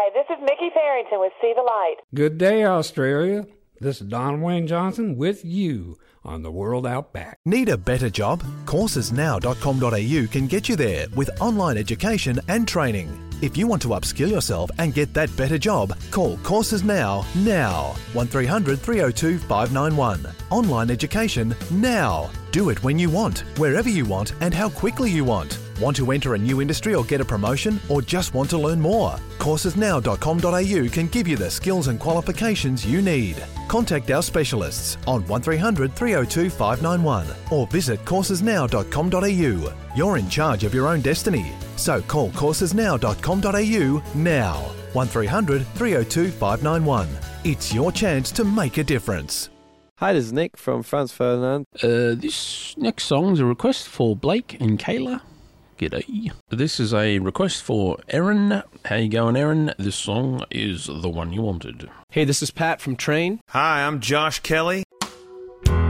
Hi, this is Mickey Farrington with See the Light. Good day, Australia. This is Don Wayne Johnson with you on the World Out Back. Need a better job? Coursesnow.com.au can get you there with online education and training. If you want to upskill yourself and get that better job, call Courses Now. 1300 302 591. Online education now. Do it when you want, wherever you want, and how quickly you want. Want to enter a new industry or get a promotion, or just want to learn more? Coursesnow.com.au can give you the skills and qualifications you need. Contact our specialists on 1300 302 591 or visit coursesnow.com.au. You're in charge of your own destiny. So call coursesnow.com.au now. 1300 302 591. It's your chance to make a difference. Hi, this is Nick from Franz Ferdinand. This next song's a request for Blake and Kayla. G'day. This is a request for Erin. How you going, Erin? This song is the one you wanted. Hey, this is Pat from Train. Hi, I'm Josh Kelly.